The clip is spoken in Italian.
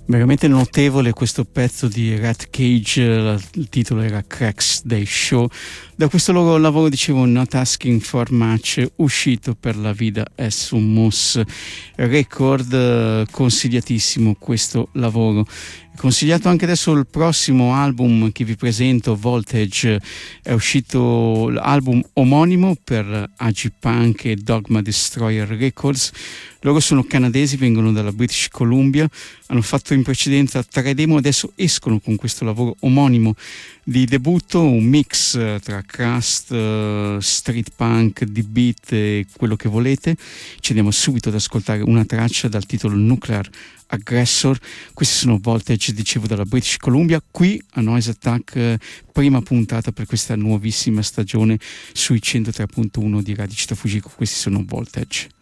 Veramente notevole questo pezzo di Rat Cage, il titolo era Cracks Day Show. Da questo loro lavoro, dicevo, Not Asking For Much, uscito per La Vida Es Un Mus Record, consigliatissimo questo lavoro. Consigliato anche adesso il prossimo album che vi presento, Voltage, è uscito l'album omonimo per Agipunk e Dogma Destroyer Records. Loro sono canadesi, vengono dalla British Columbia, hanno fatto in precedenza 3 demo, adesso escono con questo lavoro omonimo di debutto, un mix tra crust, street punk, deep beat e quello che volete. Ci andiamo subito ad ascoltare una traccia dal titolo Nuclear Aggressor. Questi sono Voltage, dicevo, dalla British Columbia, qui a Noise Attack, prima puntata per questa nuovissima stagione sui 103.1 di Radio Città Fujiko. Questi sono Voltage.